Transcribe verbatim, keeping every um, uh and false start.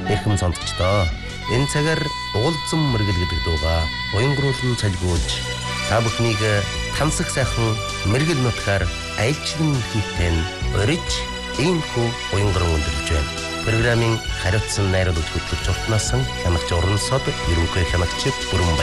Эрхэм сонсогчдоо энэ цагаар уулзсан мэрэгэл гэдэг дууга уянгруулан цалгуулж та бүхнийг тансаг сайхан мэрэгэл нутгаар айлчлан хийтэн өрөж иймхүү уянгаран өндөрлж байна. Программын хариуцсан найруулагч хөтлөгч Уртнасан хянагч Орон сод ерөнхий хянагч Бүрэн